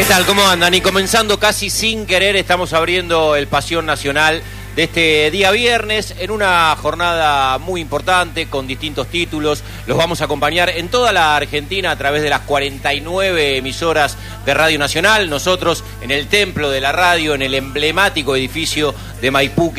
¿Qué tal? ¿Cómo andan? Y comenzando casi sin querer, estamos abriendo el Pasión Nacional de este día viernes en una jornada muy importante con distintos títulos. Los vamos a acompañar en toda la Argentina a través de las 49 emisoras de Radio Nacional. Nosotros en el templo de la radio, en el emblemático edificio de Maipú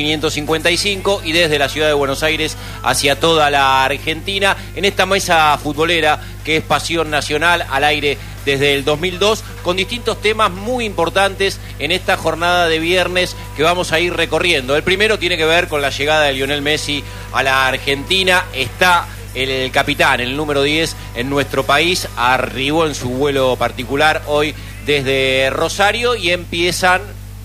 555, y desde la ciudad de Buenos Aires hacia toda la Argentina en esta mesa futbolera que es Pasión Nacional, al aire desde el 2002, con distintos temas muy importantes en esta jornada de viernes que vamos a ir recorriendo. El primero tiene que ver con la llegada de Lionel Messi a la Argentina. Está el capitán, el número 10 en nuestro país, arribó en su vuelo particular hoy desde Rosario y empiezan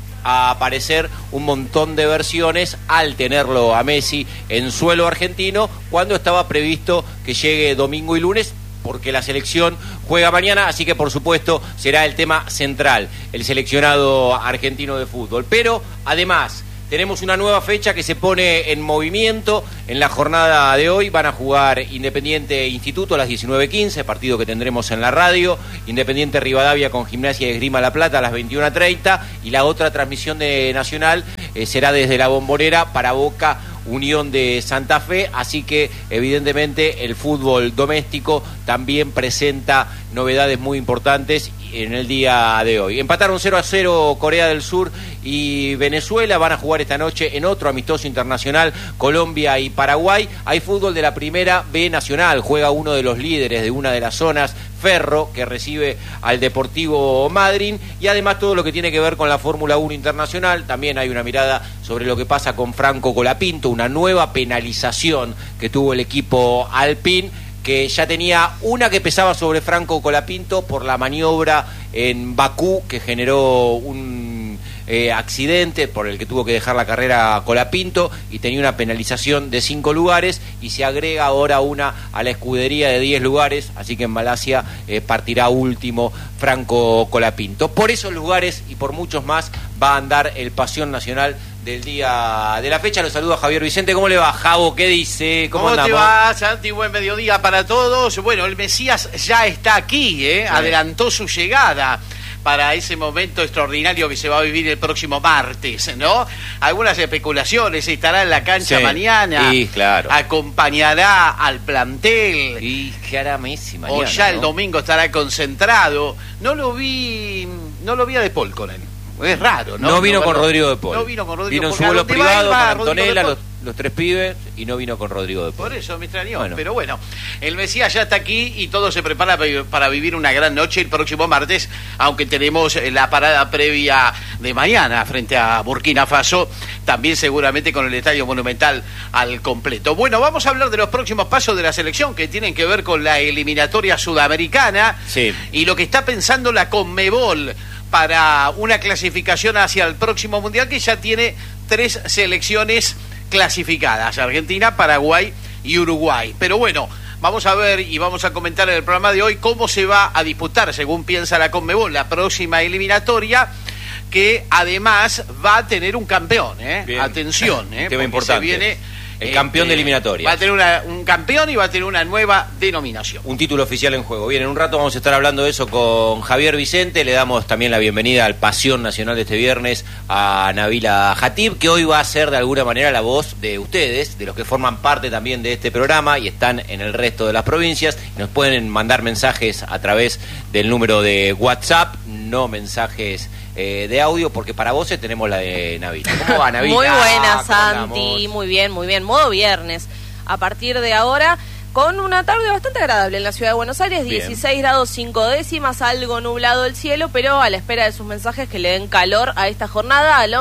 a aparecer un montón de versiones al tenerlo a Messi en suelo argentino, cuando estaba previsto que llegue domingo y lunes, porque la selección juega mañana, así que por supuesto será el tema central, el seleccionado argentino de fútbol. Pero además tenemos una nueva fecha que se pone en movimiento. En la jornada de hoy van a jugar Independiente e Instituto a las 19:15, partido que tendremos en la radio. Independiente Rivadavia con Gimnasia y Esgrima La Plata a las 21:30. Y la otra transmisión de Nacional será desde la Bombonera para Boca Unión de Santa Fe, así que evidentemente el fútbol doméstico también presenta novedades muy importantes en el día de hoy. Empataron 0-0 Corea del Sur y Venezuela, van a jugar esta noche en otro amistoso internacional Colombia y Paraguay. Hay fútbol de la Primera B Nacional, juega uno de los líderes de una de las zonas, Ferro, que recibe al Deportivo Madryn, y además todo lo que tiene que ver con la Fórmula 1 internacional. También hay una mirada sobre lo que pasa con Franco Colapinto, una nueva penalización que tuvo el equipo Alpine, que ya tenía una que pesaba sobre Franco Colapinto por la maniobra en Bakú que generó un accidente por el que tuvo que dejar la carrera Colapinto, y tenía una penalización de 5 lugares, y se agrega ahora una a la escudería de 10 lugares, así que en Malasia partirá último Franco Colapinto. Por esos lugares y por muchos más va a andar el Pasión Nacional del día de la fecha. Lo saluda Javier Vicente. ¿Cómo le va, Javo? ¿Qué dice? ¿Cómo andamos? te va, Santi? Buen mediodía para todos. Bueno, el Mesías ya está aquí, sí. Adelantó su llegada para ese momento extraordinario que se va a vivir el próximo martes, ¿no? Algunas especulaciones: estará en la cancha mañana, y claro, acompañará al plantel, y qué hará Messi mañana, o ya, ¿no?, el ¿no? domingo estará concentrado. No lo vi a De Paul con él. Es raro, ¿no? No vino con Rodrigo De Paul. No vino con Rodrigo. Vino en su vuelo privado con Antonella, los tres pibes, y no vino con Rodrigo De Paul. Por eso me extrañó. Bueno. Pero bueno, el Mesías ya está aquí y todo se prepara para vivir una gran noche el próximo martes, aunque tenemos la parada previa de mañana frente a Burkina Faso, también seguramente con el Estadio Monumental al completo. Bueno, vamos a hablar de los próximos pasos de la selección que tienen que ver con la eliminatoria sudamericana, sí, y lo que está pensando la Conmebol para una clasificación hacia el próximo Mundial, que ya tiene 3 selecciones clasificadas: Argentina, Paraguay y Uruguay. Pero bueno, vamos a ver y vamos a comentar en el programa de hoy cómo se va a disputar, según piensa la Conmebol, la próxima eliminatoria, que además va a tener un campeón, Bien. Atención, tema importante. Se viene el campeón de eliminatoria. Va a tener un campeón y va a tener una nueva denominación. Un título oficial en juego. Bien, en un rato vamos a estar hablando de eso con Javier Vicente. Le damos también la bienvenida al Pasión Nacional de este viernes a Nabila Jatib, que hoy va a ser de alguna manera la voz de ustedes, de los que forman parte también de este programa y están en el resto de las provincias. Nos pueden mandar mensajes a través del número de WhatsApp, no mensajes de audio, porque para voces tenemos la de Navila. ¿Cómo va, Navila? Muy buena, Santi, muy bien, modo viernes. A partir de ahora, con una tarde bastante agradable en la ciudad de Buenos Aires, bien. 16 grados 5 décimas, algo nublado el cielo, pero a la espera de sus mensajes que le den calor a esta jornada, al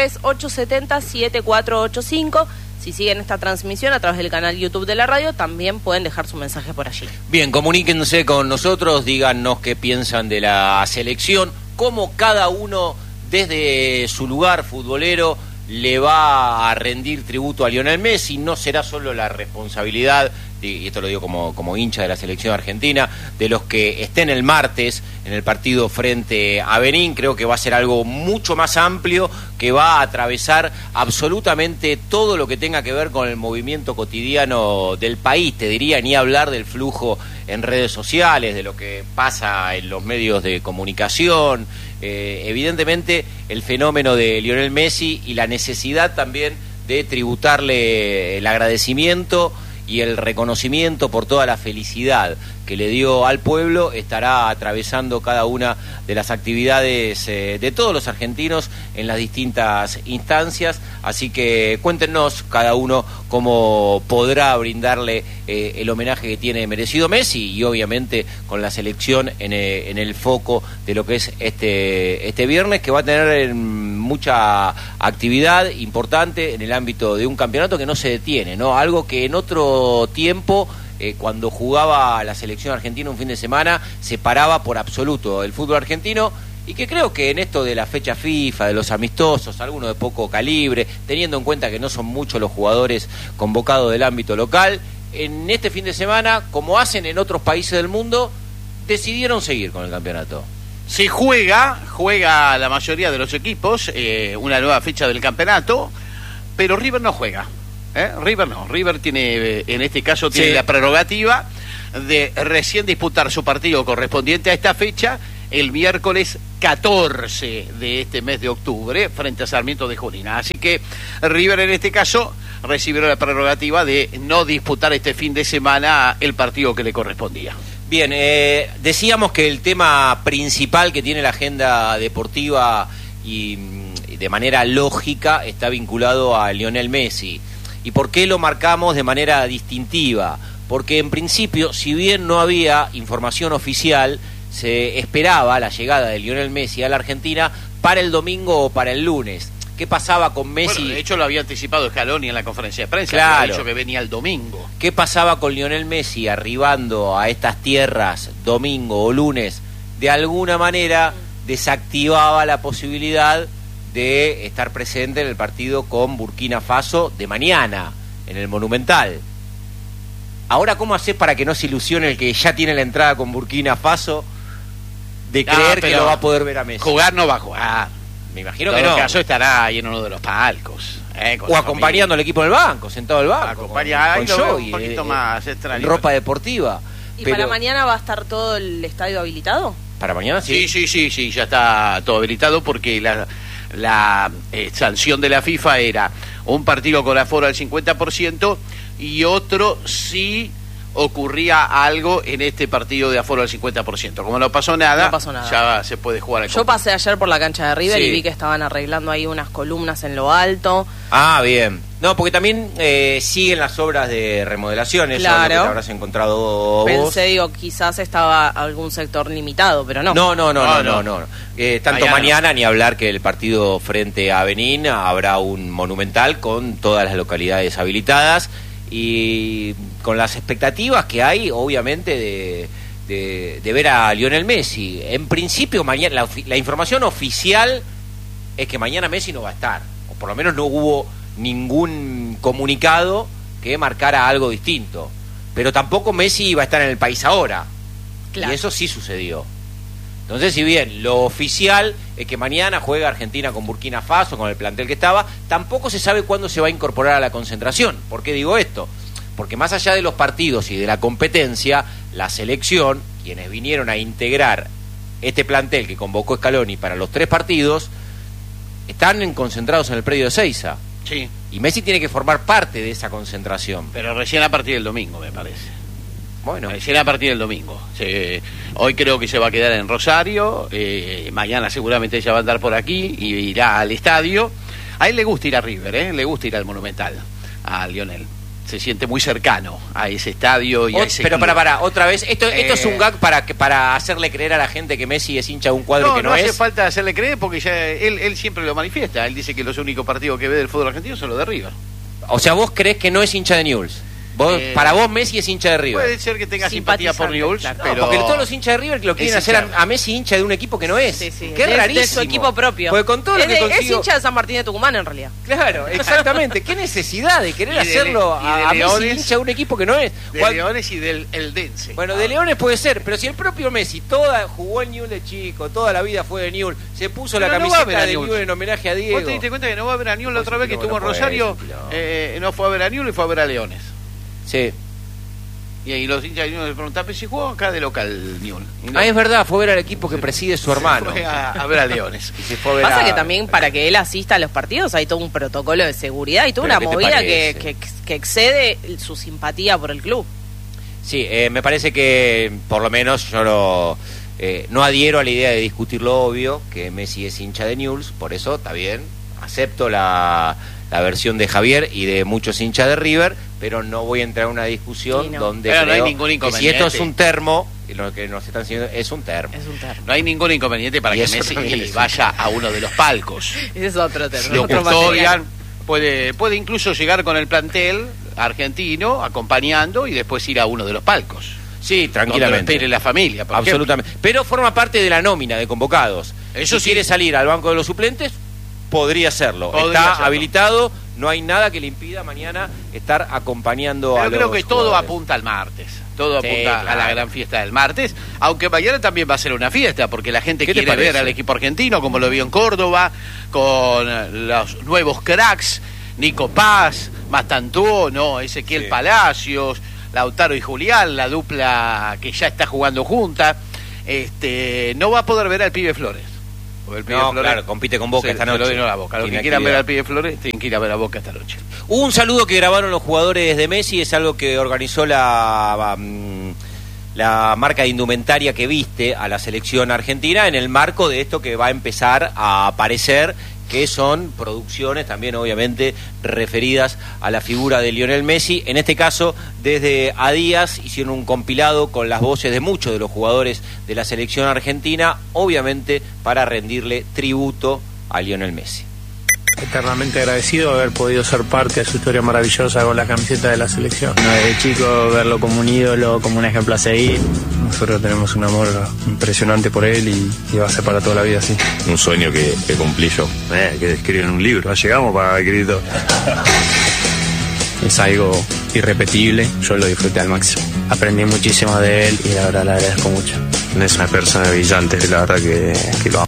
11-3870-7485. Si siguen esta transmisión a través del canal YouTube de la radio, también pueden dejar su mensaje por allí. Bien, comuníquense con nosotros, díganos qué piensan de la selección, cómo cada uno desde su lugar futbolero le va a rendir tributo a Lionel Messi. No será solo la responsabilidad y esto lo digo como hincha de la selección argentina, de los que estén el martes en el partido frente a Benín. Creo que va a ser algo mucho más amplio, que va a atravesar absolutamente todo lo que tenga que ver con el movimiento cotidiano del país, te diría, ni hablar del flujo en redes sociales, de lo que pasa en los medios de comunicación. Evidentemente el fenómeno de Lionel Messi y la necesidad también de tributarle el agradecimiento y el reconocimiento por toda la felicidad que le dio al pueblo estará atravesando cada una de las actividades de todos los argentinos en las distintas instancias, así que cuéntenos cada uno cómo podrá brindarle el homenaje que tiene merecido Messi, y obviamente con la selección en el foco de lo que es este viernes, que va a tener mucha actividad importante en el ámbito de un campeonato que no se detiene, ¿no? Algo que en otro tiempo, cuando jugaba la selección argentina un fin de semana, se paraba por absoluto el fútbol argentino, y que creo que en esto de la fecha FIFA, de los amistosos, algunos de poco calibre, teniendo en cuenta que no son muchos los jugadores convocados del ámbito local, en este fin de semana, como hacen en otros países del mundo, decidieron seguir con el campeonato. Se juega la mayoría de los equipos una nueva fecha del campeonato, pero River no juega. River tiene, en este caso, tiene la prerrogativa de recién disputar su partido correspondiente a esta fecha el miércoles 14 de este mes de octubre frente a Sarmiento de Junín. Así que River en este caso recibió la prerrogativa de no disputar este fin de semana el partido que le correspondía. Bien, decíamos que el tema principal que tiene la agenda deportiva y de manera lógica está vinculado a Lionel Messi. ¿Y por qué lo marcamos de manera distintiva? Porque en principio, si bien no había información oficial, se esperaba la llegada de Lionel Messi a la Argentina para el domingo o para el lunes. ¿Qué pasaba con Messi? Bueno, de hecho lo había anticipado Scaloni en la conferencia de prensa, claro, había dicho que venía el domingo. ¿Qué pasaba con Lionel Messi arribando a estas tierras domingo o lunes? De alguna manera desactivaba la posibilidad de estar presente en el partido con Burkina Faso de mañana, en el Monumental. Ahora, ¿cómo haces para que no se ilusione el que ya tiene la entrada con Burkina Faso de creer que lo va a poder ver a Messi? Jugar no va a jugar. Me imagino en que no. En todo caso estará ahí en uno de los palcos. O acompañando al equipo en el banco, sentado en el banco. Acompañar un poquito más extraño. Ropa deportiva. ¿Y para mañana va a estar todo el estadio habilitado? ¿Para mañana sí? Sí, ya está todo habilitado porque la sanción de la FIFA era un partido con aforo al 50% y otro si ocurría algo en este partido de aforo al 50%. Como no pasó nada, ya se puede jugar. Yo pasé ayer por la cancha de River y vi que estaban arreglando ahí unas columnas en lo alto. Ah, bien. No, porque también siguen las obras de remodelaciones. Claro. Te habrás encontrado vos. Pensé, quizás estaba algún sector limitado, pero no. No. Tanto mañana ni hablar que el partido frente a Benín habrá un monumental con todas las localidades habilitadas y con las expectativas que hay, obviamente, de ver a Lionel Messi. En principio, mañana la información oficial es que mañana Messi no va a estar, o por lo menos no hubo ningún comunicado que marcara algo distinto, pero tampoco Messi iba a estar en el país ahora, claro. Y eso sí sucedió. Entonces, si bien lo oficial es que mañana juega Argentina con Burkina Faso, con el plantel que estaba, tampoco se sabe cuándo se va a incorporar a la concentración. ¿Por qué digo esto? Porque más allá de los partidos y de la competencia, la selección, quienes vinieron a integrar este plantel que convocó Scaloni para los 3 partidos, están concentrados en el predio de Ezeiza. Sí. Y Messi tiene que formar parte de esa concentración. Pero recién a partir del domingo, me parece. Bueno, recién a partir del domingo. Hoy creo que se va a quedar en Rosario, mañana seguramente ella va a andar por aquí y irá al estadio. A él le gusta ir a River, le gusta ir al Monumental, a Lionel. Se siente muy cercano a ese estadio y a ese pero para otra vez, esto es un gag para hacerle creer a la gente que Messi es hincha de un cuadro que no es. No hace falta hacerle creer porque ya él siempre lo manifiesta. Él dice que los únicos partidos que ve del fútbol argentino son los de River. O sea, ¿vos crees que no es hincha de Newell's? Para vos Messi es hincha de River. Puede ser que tenga simpatía por Newell's, claro. pero... Porque todos los hinchas de River que lo quieren hacer a Messi hincha de un equipo que no es. Sí, sí. Qué rarísimo. De su equipo propio. Porque con todo lo que es hincha de San Martín de Tucumán, en realidad. Claro, exactamente. Qué necesidad de querer hacerlo a Messi hincha de un equipo que no es. De Leones y del Eldense. Bueno, de Leones puede ser, pero si el propio Messi jugó el Newell's de chico, toda la vida fue de Newell's, se puso la camiseta de Newell's en homenaje a Diego. ¿Vos te diste cuenta que no va a ver a Newell's la otra vez que estuvo en Rosario? No fue a ver a Newell's y fue a ver a Leones. Sí. Y ahí los hinchas de Newell's le preguntaban, pero si jugó acá de local Newell's. Es verdad, fue a ver al equipo que preside su hermano. Fue a ver a Leones. Y se fue a ver Pasa que también para que él asista a los partidos hay todo un protocolo de seguridad y toda una movida que excede su simpatía por el club. Sí, me parece que por lo menos yo no adhiero a la idea de discutir lo obvio, que Messi es hincha de Newell's, por eso está bien, acepto la versión de Javier y de muchos hinchas de River, pero no voy a entrar en una discusión donde pero creo no hay ningún inconveniente. Que si esto es un termo, y lo que nos están diciendo es un termo. No hay ningún inconveniente para que Messi vaya a uno de los palcos. Ese es otro termo. Lo custodian, puede incluso llegar con el plantel argentino acompañando y después ir a uno de los palcos. Sí, tranquilamente. Espere la familia, por absolutamente. ejemplo. Pero forma parte de la nómina de convocados. Eso si quiere salir al banco de los suplentes, podría hacerlo. Está habilitado, no hay nada que le impida mañana estar acompañando a los creo que jugadores. todo apunta al martes. Todo apunta a la gran fiesta del martes. Aunque mañana también va a ser una fiesta, porque la gente quiere ver al equipo argentino, como lo vio en Córdoba, con los nuevos cracks, Nico Paz, Mastantuono, Ezequiel Palacios, Lautaro y Julián, la dupla que ya está jugando junta. No va a poder ver al pibe Flores. El pibe Flores, claro, compite con Boca esta noche. La Boca. Los que quieran ver al pibe Flores tienen que ir a ver a Boca esta noche. Un saludo que grabaron los jugadores de Messi, es algo que organizó la marca de indumentaria que viste a la selección argentina en el marco de esto que va a empezar a aparecer, que son producciones también obviamente referidas a la figura de Lionel Messi. En este caso, desde Adidas hicieron un compilado con las voces de muchos de los jugadores de la selección argentina, obviamente para rendirle tributo a Lionel Messi. Eternamente agradecido de haber podido ser parte de su historia maravillosa con la camiseta de la selección. Desde chico verlo como un ídolo, como un ejemplo a seguir. Nosotros tenemos un amor impresionante por él y va a ser para toda la vida así. Un sueño que cumplí yo, que describe en un libro. Llegamos para escribir todo. Es algo irrepetible, yo lo disfruté al máximo. Aprendí muchísimo de él y la verdad le agradezco mucho. Es una persona brillante, la verdad que lo amo.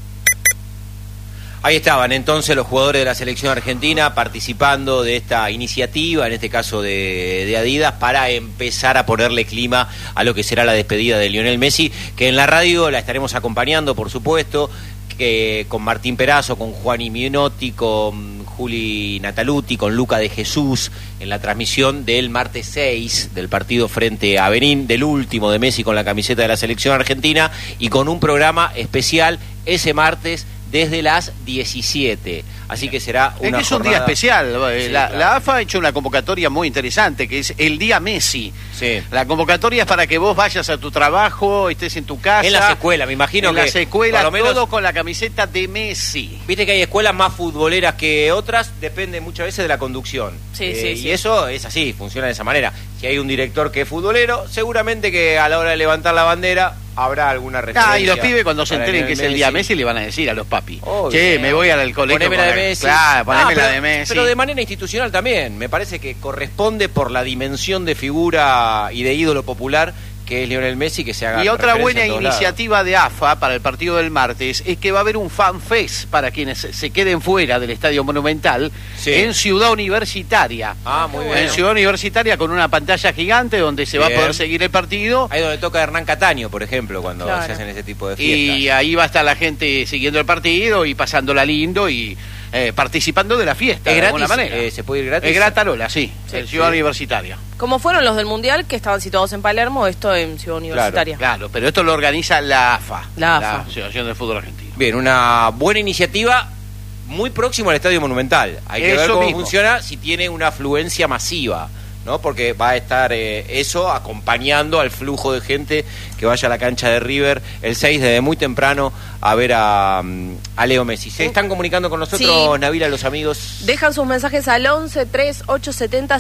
Ahí estaban entonces los jugadores de la selección argentina participando de esta iniciativa, en este caso de Adidas, para empezar a ponerle clima a lo que será la despedida de Lionel Messi, que en la radio la estaremos acompañando, por supuesto, que con Martín Perazo, con Juani Minotti, con Juli Nataluti, con Luca de Jesús, en la transmisión del martes 6 del partido frente a Benín, del último de Messi con la camiseta de la selección argentina, y con un programa especial ese martes desde las 17. Así que será una es un jornada... día especial. Sí, la AFA ha hecho una convocatoria muy interesante, que es el Día Messi. Sí. La convocatoria es para que vos vayas a tu trabajo, estés en tu casa. En las escuelas, me imagino en que... las escuelas, por lo menos, todo con la camiseta de Messi. Viste que hay escuelas más futboleras que otras, depende muchas veces de la conducción. Sí. Y eso es así, funciona de esa manera. Si hay un director que es futbolero, seguramente que a la hora de levantar la bandera habrá alguna referencia. Y los pibes cuando se enteren que es el Día Messi le van a decir a los papis, che, me voy al colegio. Poneme la de Messi. Claro, poneme la de Messi. Pero de manera institucional también. Me parece que corresponde por la dimensión de figura y de ídolo popular que es Lionel Messi, que se haga. Y otra buena iniciativa de AFA para el partido del martes es que va a haber un fan fest para quienes se queden fuera del Estadio Monumental en Ciudad Universitaria. Muy bien. En Ciudad Universitaria con una pantalla gigante donde se va a poder seguir el partido. Ahí donde toca Hernán Cataño, por ejemplo, cuando se hacen ese tipo de fiestas. Y ahí va a estar la gente siguiendo el partido y pasándola lindo y participando de la fiesta de alguna manera. ¿Se puede ir gratis? Es gratarola, sí, en Ciudad Universitaria. Como fueron los del Mundial, que estaban situados en Palermo, esto en Ciudad Universitaria. Claro, pero esto lo organiza la AFA. La Asociación del Fútbol Argentino. Bien, una buena iniciativa muy próximo al Estadio Monumental. Hay que ver cómo funciona, si tiene una afluencia masiva. ¿no? Porque va a estar eso acompañando al flujo de gente que vaya a la cancha de River el 6 desde muy temprano a ver a Leo Messi. ¿Se están comunicando con nosotros, sí, Nabila, los amigos? Dejan sus mensajes al 11 3870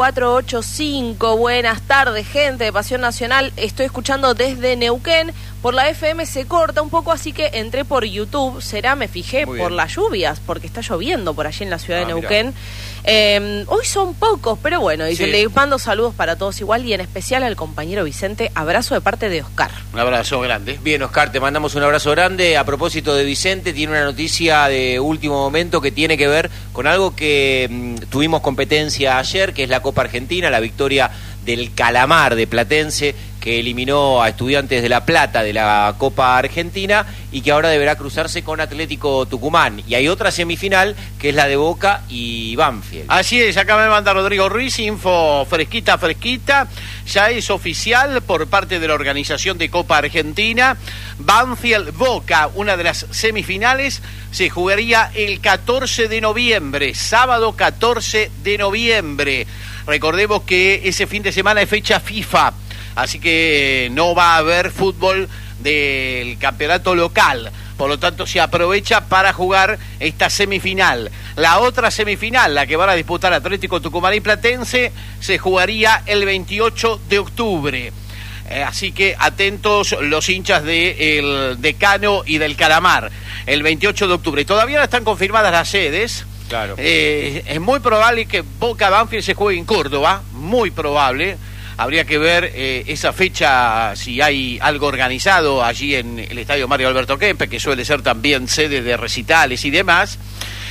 7485. Buenas tardes, gente de Pasión Nacional. Estoy escuchando desde Neuquén. Por la FM se corta un poco, así que entré por YouTube. Me fijé por las lluvias, porque está lloviendo por allí en la ciudad de Neuquén. Hoy son pocos, pero bueno, dice, sí, les mando saludos para todos igual y en especial al compañero Vicente. Abrazo de parte de Oscar. Un abrazo grande. Bien, Oscar, te mandamos un abrazo grande. A propósito de Vicente, tiene una noticia de último momento que tiene que ver con algo que tuvimos competencia ayer, que es la Copa Argentina, la victoria del Calamar de Platense, que eliminó a Estudiantes de La Plata de la Copa Argentina y que ahora deberá cruzarse con Atlético Tucumán. Y hay otra semifinal que es la de Boca y Banfield. Así es, acá me manda Rodrigo Ruiz, info fresquita. Ya es oficial por parte de la organización de Copa Argentina. Banfield Boca, una de las semifinales, se jugaría el 14 de noviembre, sábado 14 de noviembre. Recordemos que ese fin de semana es fecha FIFA, así que no va a haber fútbol del campeonato local. Por lo tanto, se aprovecha para jugar esta semifinal. La otra semifinal, la que van a disputar Atlético Tucumán y Platense, se jugaría el 28 de octubre. Así que atentos los hinchas del Decano y del Calamar. El 28 de octubre. Todavía no están confirmadas las sedes. Claro. Es muy probable que Boca Banfield se juegue en Córdoba. Muy probable. Habría que ver esa fecha, si hay algo organizado allí en el Estadio Mario Alberto Kempes, que suele ser también sede de recitales y demás.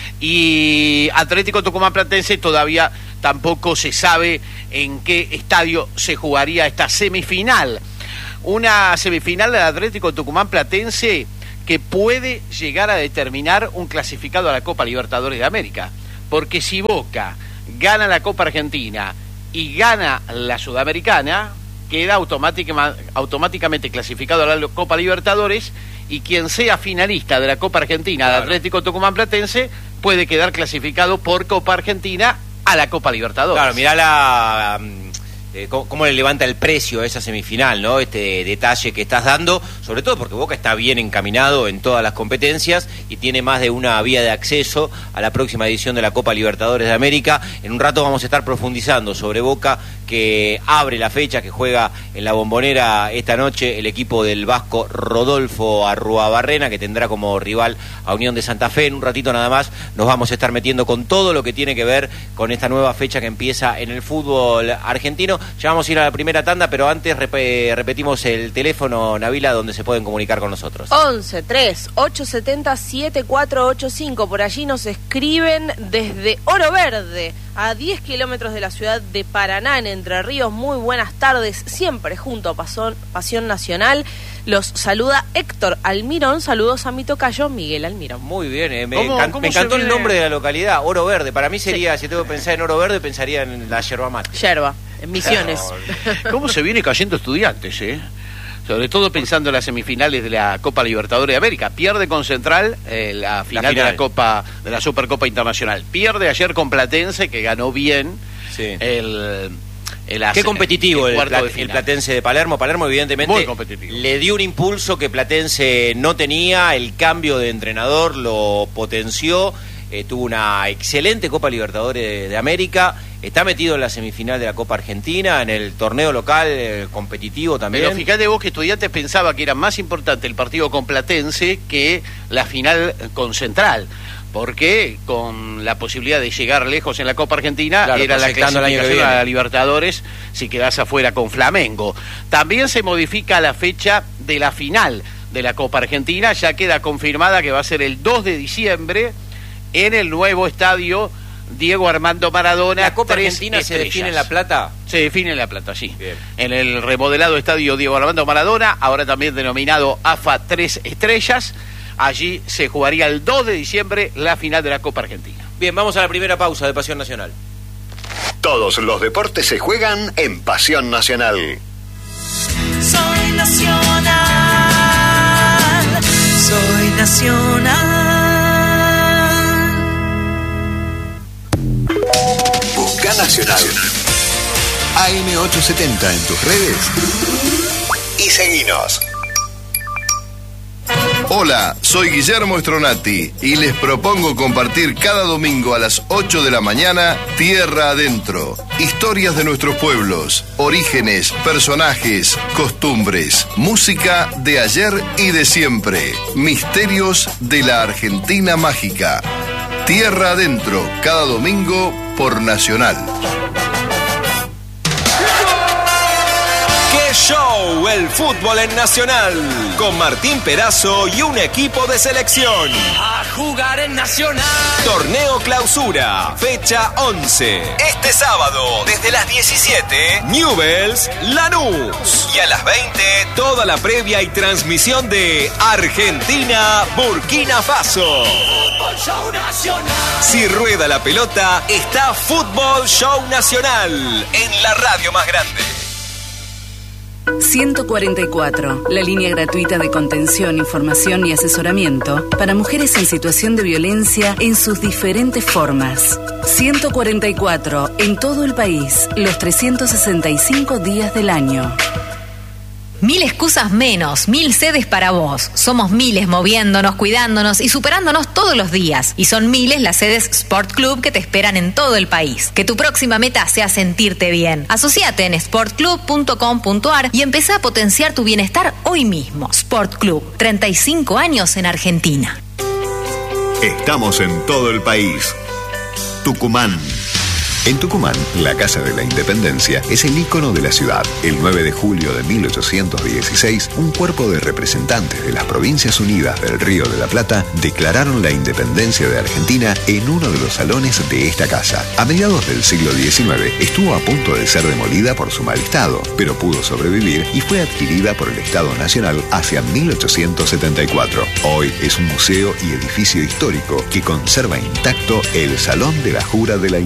Y Atlético Tucumán Platense todavía tampoco se sabe en qué estadio se jugaría esta semifinal. Una semifinal del Atlético Tucumán Platense que puede llegar a determinar un clasificado a la Copa Libertadores de América. Porque si Boca gana la Copa Argentina y gana la Sudamericana, queda automáticamente clasificado a la Copa Libertadores, y quien sea finalista de la Copa Argentina, claro, de Atlético Tucumán Platense, puede quedar clasificado por Copa Argentina a la Copa Libertadores. Claro, mirá cómo le levanta el precio a esa semifinal, ¿no? Este detalle que estás dando, sobre todo porque Boca está bien encaminado en todas las competencias y tiene más de una vía de acceso a la próxima edición de la Copa Libertadores de América. En un rato vamos a estar profundizando sobre Boca, que abre la fecha, que juega en la Bombonera esta noche el equipo del vasco Rodolfo Arruabarrena, que tendrá como rival a Unión de Santa Fe. En un ratito nada más nos vamos a estar metiendo con todo lo que tiene que ver con esta nueva fecha que empieza en el fútbol argentino. Ya vamos a ir a la primera tanda, pero antes repetimos el teléfono, Nabila, donde se pueden comunicar con nosotros. 11 3 870 7485. Por allí nos escriben desde Oro Verde, a 10 kilómetros de la ciudad de Paraná, en Entre Ríos. Muy buenas tardes, siempre junto a Pasión Nacional. Los saluda Héctor Almirón. Saludos a mi tocayo Miguel Almirón. Muy bien, me encantó el nombre de la localidad, Oro Verde. Para mí sería, si tengo que pensar en Oro Verde, pensaría en la yerba mate. Yerba, en Misiones. ¿Cómo se viene cayendo Estudiantes, Sobre todo pensando en las semifinales de la Copa Libertadores de América. Pierde con Central la final de la Copa, de la Supercopa Internacional. Pierde ayer con Platense, que ganó bien. Sí. Qué competitivo el Platense de Palermo. Palermo evidentemente le dio un impulso que Platense no tenía. El cambio de entrenador lo potenció. Tuvo una excelente Copa Libertadores de América. Está metido en la semifinal de la Copa Argentina, en el torneo local competitivo también. Pero fíjate vos que Estudiantes pensaba que era más importante el partido con Platense que la final con Central, porque con la posibilidad de llegar lejos en la Copa Argentina, claro, era la clasificación a la Libertadores si quedás afuera con Flamengo. También se modifica la fecha de la final de la Copa Argentina. Ya queda confirmada que va a ser el 2 de diciembre en el nuevo estadio Diego Armando Maradona. ¿La Copa Argentina se define en La Plata? Se define en La Plata, sí. Bien. En el remodelado estadio Diego Armando Maradona, ahora también denominado AFA 3 Estrellas. Allí se jugaría el 2 de diciembre la final de la Copa Argentina. Bien, vamos a la primera pausa de Pasión Nacional. Todos los deportes se juegan en Pasión Nacional. Soy nacional, soy nacional. Busca Nacional. AM870 en tus redes y seguinos. Hola, soy Guillermo Stronati y les propongo compartir cada domingo a las 8 de la mañana Tierra Adentro. Historias de nuestros pueblos, orígenes, personajes, costumbres, música de ayer y de siempre, misterios de la Argentina mágica. Tierra Adentro, cada domingo por Nacional. Show, el fútbol en Nacional, con Martín Perazo y un equipo de selección. A jugar en Nacional. Torneo Clausura, fecha 11. Este sábado, desde las 17, Newell's Lanús. Y a las 20, toda la previa y transmisión de Argentina, Burkina Faso. Fútbol Show Nacional. Si rueda la pelota, está Fútbol Show Nacional, en la radio más grande. 144, la línea gratuita de contención, información y asesoramiento para mujeres en situación de violencia en sus diferentes formas. 144, en todo el país, los 365 días del año. 1000 excusas menos, 1000 sedes para vos. Somos miles moviéndonos, cuidándonos y superándonos todos los días. Y son miles las sedes Sport Club que te esperan en todo el país. Que tu próxima meta sea sentirte bien. Asociate en sportclub.com.ar y empezá a potenciar tu bienestar hoy mismo. Sport Club, 35 años en Argentina. Estamos en todo el país. Tucumán. En Tucumán, la Casa de la Independencia es el ícono de la ciudad. El 9 de julio de 1816, un cuerpo de representantes de las Provincias Unidas del Río de la Plata declararon la independencia de Argentina en uno de los salones de esta casa. A mediados del siglo XIX, estuvo a punto de ser demolida por su mal estado, pero pudo sobrevivir y fue adquirida por el Estado Nacional hacia 1874. Hoy es un museo y edificio histórico que conserva intacto el Salón de la Jura de la